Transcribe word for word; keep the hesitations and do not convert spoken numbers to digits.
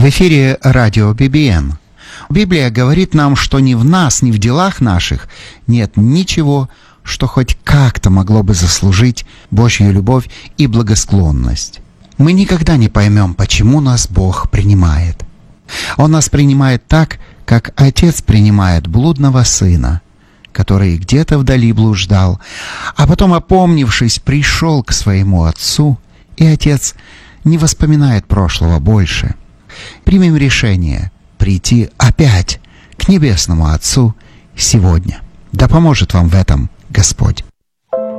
В эфире радио би би эн. Библия говорит нам, что ни в нас, ни в делах наших нет ничего, что хоть как-то могло бы заслужить Божью любовь и благосклонность. Мы никогда не поймем, почему нас Бог принимает. Он нас принимает так, как отец принимает блудного сына, который где-то вдали блуждал, а потом, опомнившись, пришел к своему отцу, и отец не воспоминает прошлого больше. Примем решение прийти опять к Небесному Отцу сегодня. Да поможет вам в этом Господь.